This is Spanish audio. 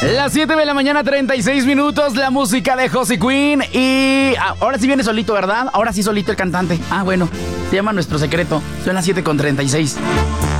Las 7 de la mañana, 36 minutos, la música de Josie Queen. Y ahora sí viene solito, ¿verdad? Ahora sí solito el cantante. Ah, bueno, se llama Nuestro Secreto. Son las 7:36.